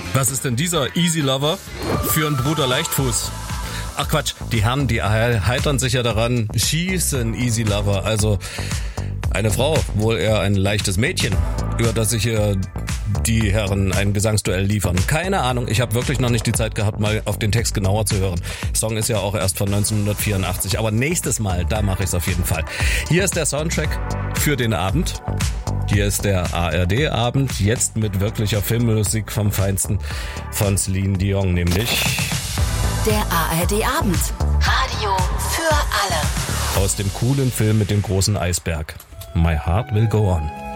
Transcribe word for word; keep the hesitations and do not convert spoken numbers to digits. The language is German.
Was ist denn dieser Easy Lover für einen Bruder Leichtfuß? Ach Quatsch, die Herren, die heitern sich ja daran, schießen Easy Lover, also eine Frau, wohl eher ein leichtes Mädchen, über das sich hier die Herren ein Gesangsduell liefern. Keine Ahnung, ich habe wirklich noch nicht die Zeit gehabt, mal auf den Text genauer zu hören. Der Song ist ja auch erst von neunzehnhundertvierundachtzig, aber nächstes Mal, da mache ich es auf jeden Fall. Hier ist der Soundtrack für den Abend. Hier ist der A R D-Abend, jetzt mit wirklicher Filmmusik vom Feinsten von Celine Dion, nämlich der A R D-Abend. Radio für alle. Aus dem coolen Film mit dem großen Eisberg. My Heart Will Go On.